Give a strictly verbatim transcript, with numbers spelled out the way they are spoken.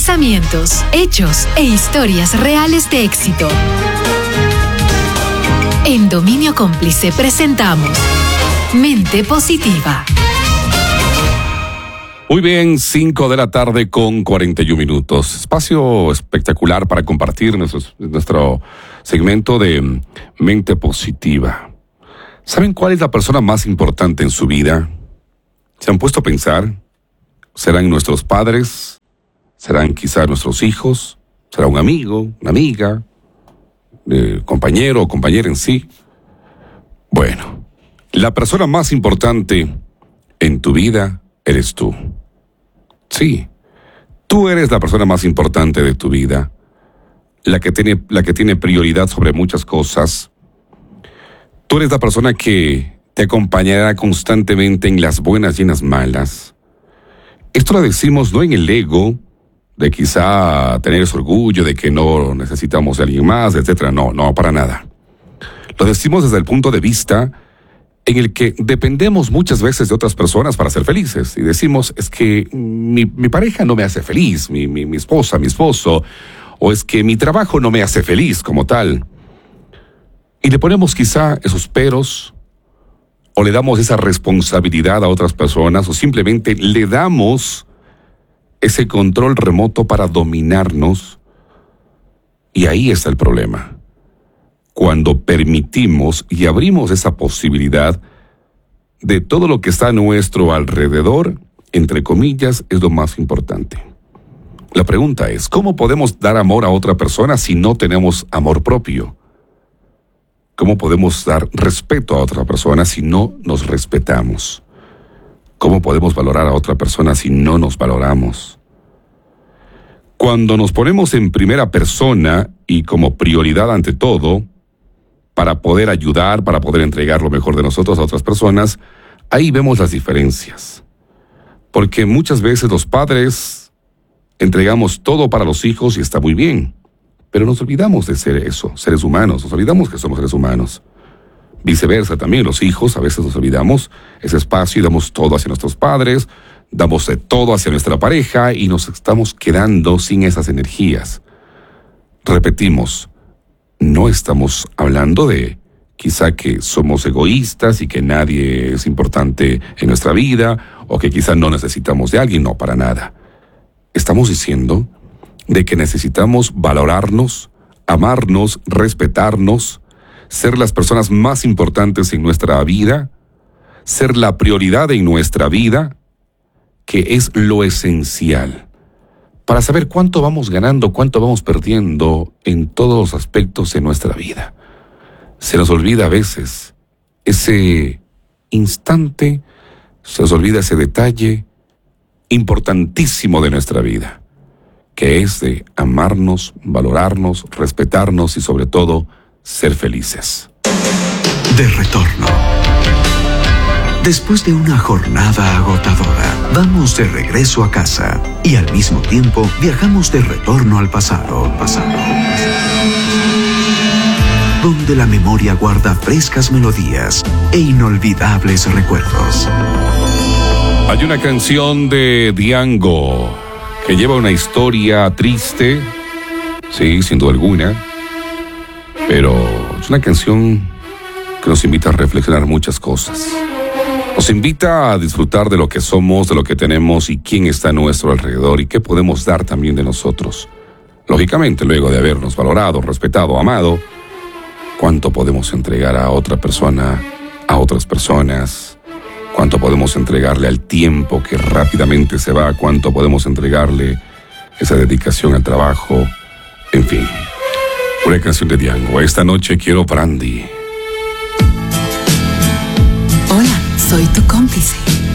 pensamientos, hechos e historias reales de éxito. En Dominio Cómplice presentamos Mente Positiva. Muy bien, cinco de la tarde con cuarenta y un minutos. Espacio espectacular para compartir nuestro, nuestro segmento de Mente Positiva. ¿Saben cuál es la persona más importante en su vida? ¿Se han puesto a pensar? ¿Serán nuestros padres? ¿Serán quizá nuestros hijos? ¿Será un amigo, una amiga, eh, compañero o compañera en sí? Bueno, la persona más importante en tu vida eres tú. Sí, tú eres la persona más importante de tu vida, la que tiene, la que tiene prioridad sobre muchas cosas. Tú eres la persona que te acompañará constantemente en las buenas y en las malas. Esto lo decimos no en el ego, de quizá tener ese orgullo de que no necesitamos de alguien más, etcétera. No, no, para nada. Lo decimos desde el punto de vista en el que dependemos muchas veces de otras personas para ser felices. Y decimos, es que mi, mi pareja no me hace feliz, mi, mi, mi esposa, mi esposo, o es que mi trabajo no me hace feliz como tal. Y le ponemos quizá esos peros, o le damos esa responsabilidad a otras personas, o simplemente le damos ese control remoto para dominarnos. Y ahí está el problema. Cuando permitimos y abrimos esa posibilidad de todo lo que está a nuestro alrededor, entre comillas, es lo más importante. La pregunta es, ¿cómo podemos dar amor a otra persona si no tenemos amor propio? ¿Cómo podemos dar respeto a otra persona si no nos respetamos? ¿Cómo podemos valorar a otra persona si no nos valoramos? Cuando nos ponemos en primera persona y como prioridad ante todo, para poder ayudar, para poder entregar lo mejor de nosotros a otras personas, ahí vemos las diferencias. Porque muchas veces los padres entregamos todo para los hijos y está muy bien, pero nos olvidamos de ser eso, seres humanos, nos olvidamos que somos seres humanos. Viceversa también, los hijos a veces nos olvidamos ese espacio y damos todo hacia nuestros padres, damos de todo hacia nuestra pareja y nos estamos quedando sin esas energías. Repetimos, no estamos hablando de quizá que somos egoístas y que nadie es importante en nuestra vida o que quizá no necesitamos de alguien, no, para nada. Estamos diciendo de que necesitamos valorarnos, amarnos, respetarnos, ser las personas más importantes en nuestra vida, ser la prioridad en nuestra vida, que es lo esencial para saber cuánto vamos ganando, cuánto vamos perdiendo en todos los aspectos de nuestra vida. Se nos olvida a veces ese instante, se nos olvida ese detalle importantísimo de nuestra vida, que es de amarnos, valorarnos, respetarnos y sobre todo, ser felices. De retorno. Después de una jornada agotadora, vamos de regreso a casa y al mismo tiempo viajamos de retorno al pasado, pasado, donde la memoria guarda frescas melodías e inolvidables recuerdos. Hay una canción de Django que lleva una historia triste, sí, sin duda alguna, pero es una canción que nos invita a reflexionar muchas cosas. Nos invita a disfrutar de lo que somos, de lo que tenemos y quién está a nuestro alrededor y qué podemos dar también de nosotros. Lógicamente, luego de habernos valorado, respetado, amado, cuánto podemos entregar a otra persona, a otras personas, cuánto podemos entregarle al tiempo que rápidamente se va, cuánto podemos entregarle esa dedicación al trabajo, en fin. Una canción de Django. Esta noche quiero para Andy. Hola, soy tu cómplice.